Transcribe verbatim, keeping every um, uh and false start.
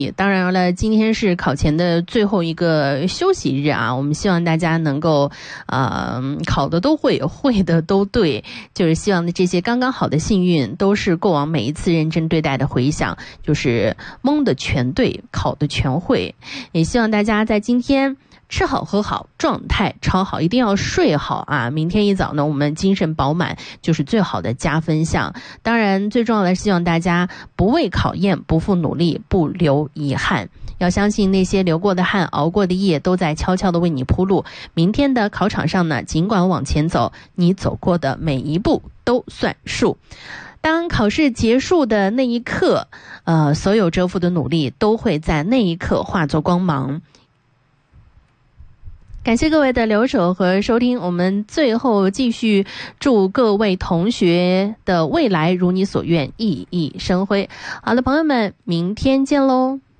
当然了，今天是考前的最后一个休息日啊，我们希望大家能够呃考的都会，会的都对，就是希望的这些刚刚好的幸运都是过往每一次认真对待的回响，就是蒙的全对，考的全会。也希望大家在今天吃好喝好，状态超好，一定要睡好啊！明天一早呢，我们精神饱满就是最好的加分项。当然最重要的是希望大家不畏考验，不负努力，不留遗憾。要相信那些流过的汗，熬过的夜都在悄悄地为你铺路。明天的考场上呢，尽管往前走，你走过的每一步都算数。当考试结束的那一刻，呃，所有蛰伏的努力都会在那一刻化作光芒。感谢各位的留守和收听，我们最后继续祝各位同学的未来如你所愿，熠熠生辉。好的，朋友们，明天见喽。